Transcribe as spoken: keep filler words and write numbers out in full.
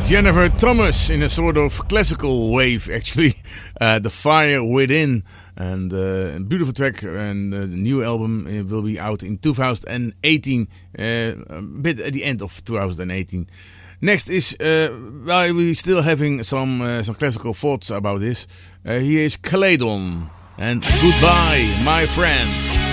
Jennifer Thomas in a sort of classical wave, actually. Uh, The Fire Within. And uh, a beautiful track. And uh, the new album uh, will be out in two thousand eighteen. Uh, a bit at the end of two thousand eighteen. Next is, uh, well, we're still having some uh, some classical thoughts about this. Uh, here is Caledon. And Goodbye, My Friend.